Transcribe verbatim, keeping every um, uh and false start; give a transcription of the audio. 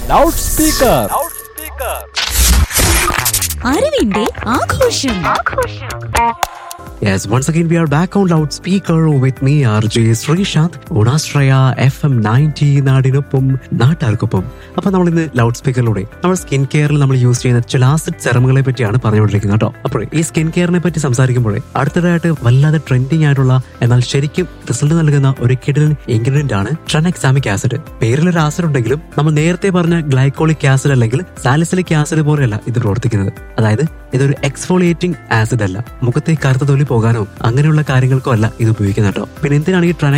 Loud speaker. അറിവിന്റെ ആഘോഷം. Yes, once again we are back on loudspeaker with me R J Srishant on Astraya F M ninety നാടിനൊപ്പം നാട്ടാർക്കൊപ്പം. അപ്പൊ നമ്മൾ ഇന്ന് ലൗഡ് സ്പീക്കറിലൂടെ നമ്മൾ സ്കിൻ കെയറിൽ നമ്മൾ യൂസ് ചെയ്യുന്ന ചില ആസിഡ് സെറമുകളെ പറ്റിയാണ് പറഞ്ഞുകൊണ്ടിരിക്കുന്നത് കേട്ടോ. അപ്പോൾ ഈ സ്കിൻ കെയറിനെ പറ്റി സംസാരിക്കുമ്പോഴേ അടുത്തതായിട്ട് വല്ലാതെ ട്രെൻഡിങ് ആയിട്ടുള്ള എന്നാൽ ശരിക്കും റിസൾട്ട് നൽകുന്ന ഒരു കിഡിലൻ ഇൻഗ്രീഡിയന്റ് ആണ് ട്രാൻഎക്സാമിക് ആസിഡ്. പേരിലൊരു ആസിഡ് ഉണ്ടെങ്കിലും നമ്മൾ നേരത്തെ പറഞ്ഞ ഗ്ലൈക്കോളിക് ആസിഡ് അല്ലെങ്കിൽ സാലിസിലിക് ആസിഡ് പോലെയല്ല ഇത് പ്രവർത്തിക്കുന്നത്. അതായത് ഇതൊരു എക്സ്ഫോളിയേറ്റിംഗ് ആസിഡ് അല്ല, മുഖത്തെ കറുത്ത തൊലി പോകാനോ അങ്ങനെയുള്ള കാര്യങ്ങൾക്കോ അല്ല ഇത് ഉപയോഗിക്കുന്നത് കേട്ടോ. പിന്നെ എന്തിനാണ് ഈ